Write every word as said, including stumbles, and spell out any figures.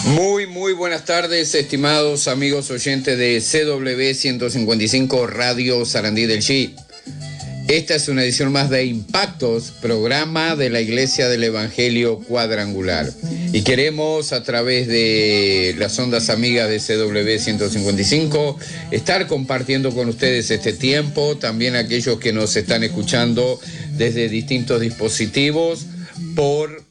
Muy, muy buenas tardes, estimados amigos oyentes de C W ciento cincuenta y cinco Radio Sarandí del Chi. Esta es una edición más de Impactos, programa de la Iglesia del Evangelio Cuadrangular. Y queremos, a través de las ondas amigas de C W ciento cincuenta y cinco, estar compartiendo con ustedes este tiempo, también aquellos que nos están escuchando desde distintos dispositivos por